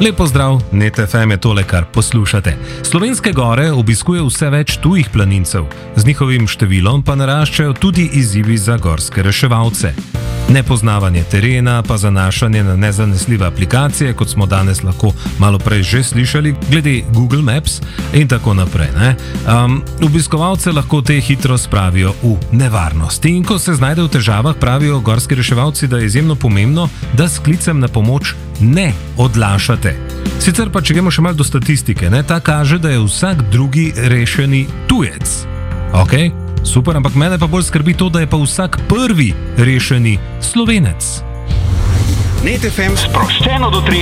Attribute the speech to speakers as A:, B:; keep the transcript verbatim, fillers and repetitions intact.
A: Lep pozdrav, Net F M je tole, kar poslušate. Slovenske gore obiskuje vse več tujih planincev, z njihovim številom pa naraščajo tudi izzivi za gorske reševalce. Nepoznavanje terena pa zanašanje na nezanesljive aplikacije, kot smo danes lahko malo prej že slišali, glede Google Maps in tako naprej. Ne? Um, obiskovalce lahko te hitro spravijo v nevarnost. In ko se znajde v težavah, pravijo gorski reševalci, da je izjemno pomembno, da s klicem na pomoč ne odlašate. Sicer pa, če gremo še malo do statistike, ne, ta kaže, da je vsak drugi rešeni tujec. Ok? Super, ampak mene pa bolj skrbi to, da je pa vsak prvi rešeni Slovenec.
B: Net F M sproščeno do treh.